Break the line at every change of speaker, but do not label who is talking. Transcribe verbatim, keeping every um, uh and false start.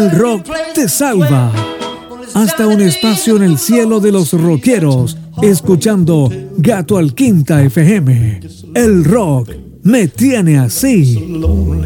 El rock te salva. Hasta un espacio en el cielo de los rockeros, escuchando Gato al Quinta F M. El rock me tiene así.